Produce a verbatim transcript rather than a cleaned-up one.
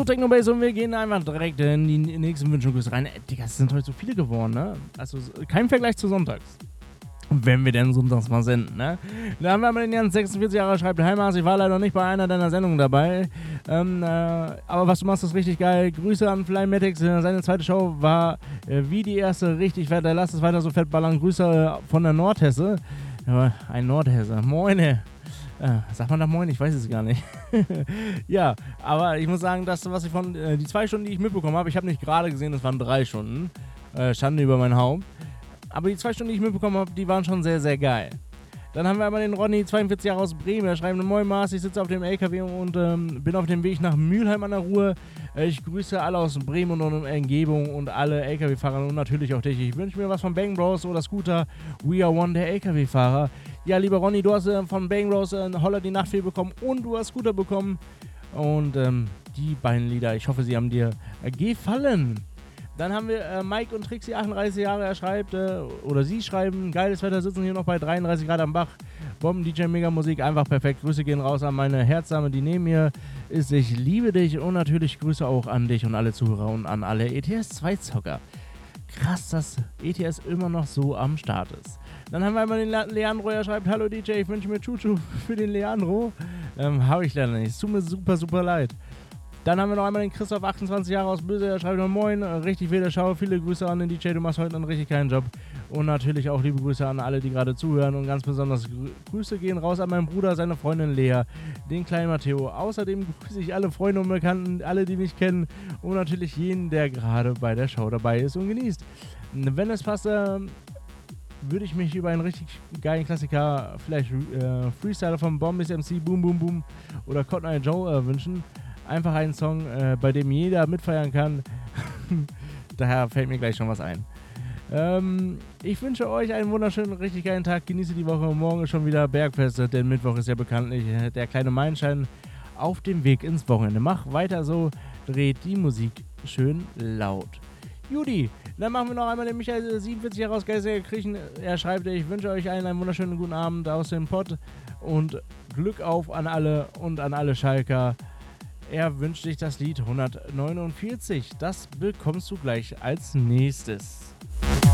Technobase und wir gehen einfach direkt in die nächsten Wünsche und Grüße rein. Äh, Digga, es sind heute so viele geworden, ne? Also kein Vergleich zu sonntags. Wenn wir denn sonntags mal senden, ne? Da haben wir mal den Jan, sechsundvierzig Jahre, schreibt: Heimas, ich war leider nicht bei einer deiner Sendungen dabei. Ähm, äh, aber was du machst, ist richtig geil. Grüße an Flymatics. Seine zweite Show war äh, wie die erste richtig fett. Lass es weiter so fett ballern. Grüße äh, von der Nordhesse. Ja, ein Nordhesse. Moine. Äh, sagt man da Moin? Ich weiß es gar nicht. Ja, aber ich muss sagen, das, was ich von äh, die zwei Stunden, die ich mitbekommen habe, ich habe nicht gerade gesehen, es waren drei Stunden. Äh, Schande über mein Haupt. Aber die zwei Stunden, die ich mitbekommen habe, die waren schon sehr, sehr geil. Dann haben wir einmal den Ronny, zweiundvierzig Jahre aus Bremen. Er schreibt: Moin Mars, ich sitze auf dem L K W und ähm, bin auf dem Weg nach Mülheim an der Ruhr. Äh, ich grüße alle aus Bremen und Umgebung und alle L K W-Fahrer und natürlich auch dich. Ich wünsche mir was von Bang Bros oder Scooter. We are one, der L K W-Fahrer. Ja, lieber Ronny, du hast äh, von Bang Bros äh, Holler die Nachtfee bekommen und du hast Scooter bekommen. Und ähm, die beiden Lieder, ich hoffe, sie haben dir äh, gefallen. Dann haben wir äh, Mike und Trixie, achtunddreißig Jahre, er schreibt, äh, oder sie schreiben: Geiles Wetter, sitzen hier noch bei dreiunddreißig Grad am Bach. Bomben-D J, Mega-Musik, einfach perfekt. Grüße gehen raus an meine Herzdame, die neben mir ist. Ich liebe dich und natürlich Grüße auch an dich und alle Zuhörer und an alle E T S zwei Zocker. Krass, dass E T S immer noch so am Start ist. Dann haben wir einmal den Le- Leandro, er schreibt: Hallo D J, ich wünsche mir Chuchu für den Leandro. Ähm, habe ich leider nicht. Es tut mir super, super leid. Dann haben wir noch einmal den Christoph, achtundzwanzig Jahre aus Böse, er schreibt noch: Moin, richtig wilde Schau, viele Grüße an den D J, du machst heute einen richtig geilen Job. Und natürlich auch liebe Grüße an alle, die gerade zuhören und ganz besonders Grü- Grüße gehen raus an meinen Bruder, seine Freundin Lea, den kleinen Matteo. Außerdem grüße ich alle Freunde und Bekannten, alle, die mich kennen und natürlich jeden, der gerade bei der Show dabei ist und genießt. Wenn es passt, äh, würde ich mich über einen richtig geilen Klassiker, vielleicht äh, Freestyler von Bombis M C, Boom Boom Boom oder Cotton Eye Joe äh, wünschen. Einfach einen Song, äh, bei dem jeder mitfeiern kann. Daher fällt mir gleich schon was ein. Ähm, ich wünsche euch einen wunderschönen, richtig geilen Tag. Genieße die Woche. Morgen ist schon wieder Bergfeste, denn Mittwoch ist ja bekanntlich der kleine Meilenstein auf dem Weg ins Wochenende. Mach weiter so, dreht die Musik schön laut. Judy, dann machen wir noch einmal den Michael, siebenundvierzig Jahre aus Geiselkirchen. Er schreibt: Ich wünsche euch allen einen wunderschönen guten Abend aus dem Pott und Glück auf an alle und an alle Schalker. Er wünscht sich das Lied hundertneunundvierzig. Das bekommst du gleich als nächstes.